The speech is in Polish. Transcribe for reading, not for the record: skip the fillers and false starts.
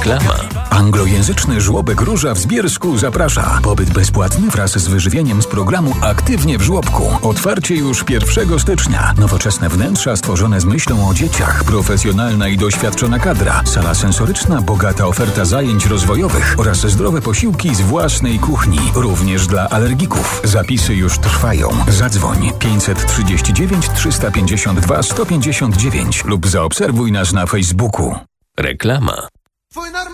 Reklama. Anglojęzyczny żłobek Róża w Zbiersku zaprasza. Pobyt bezpłatny wraz z wyżywieniem z programu Aktywnie w żłobku. Otwarcie już 1 stycznia. Nowoczesne wnętrza stworzone z myślą o dzieciach. Profesjonalna i doświadczona kadra. Sala sensoryczna, bogata oferta zajęć rozwojowych oraz zdrowe posiłki z własnej kuchni. Również dla alergików. Zapisy już trwają. Zadzwoń 539 352 159 lub zaobserwuj nas na Facebooku. Reklama.